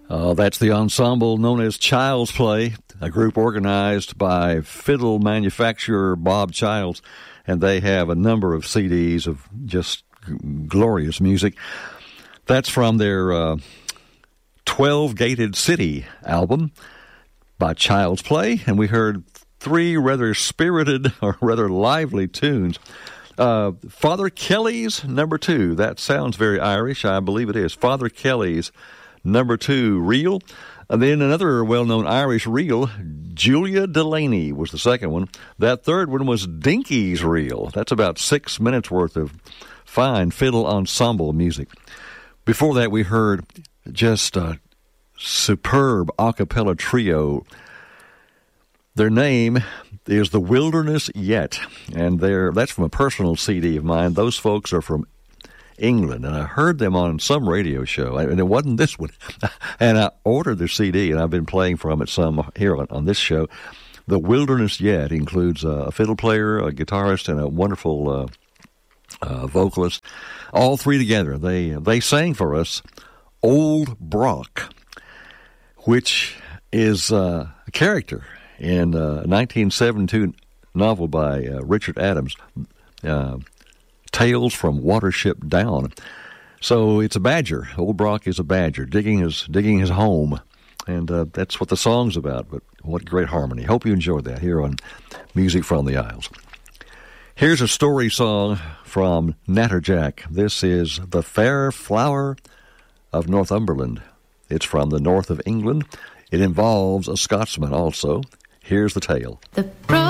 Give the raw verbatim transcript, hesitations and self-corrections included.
Uh, that's the ensemble known as Child's Play, a group organized by fiddle manufacturer Bob Childs, and they have a number of C Ds of just g- glorious music. That's from their uh, twelve-Gated City album by Child's Play, and we heard three rather spirited or rather lively tunes. Uh, Father Kelly's Number Two. That sounds very Irish. I believe it is. Father Kelly's Number Two, Reel. And then another well-known Irish reel, Julia Delaney was the second one. That third one was Dinky's Reel. That's about six minutes worth of fine fiddle ensemble music. Before that, we heard just a superb a cappella trio. Their name is The Wilderness Yet, and they're, that's from a personal C D of mine. Those folks are from England, and I heard them on some radio show, and it wasn't this one. And I ordered their C D, and I've been playing from it some here on, on this show. The Wilderness Yet includes a fiddle player, a guitarist, and a wonderful uh, uh, vocalist. All three together. They they sang for us Old Brock, which is uh, a character in a nineteen seventy-two novel by uh, Richard Adams, uh, Tales from Watership Down. So it's a badger. Old Brock is a badger digging his digging his home, and uh, that's what the song's about. But what great harmony! Hope you enjoyed that here on Music from the Isles. Here's a story song from Natterjack. This is The Fair Flower of Northumberland. It's from the north of England. It involves a Scotsman also. Here's the tale. The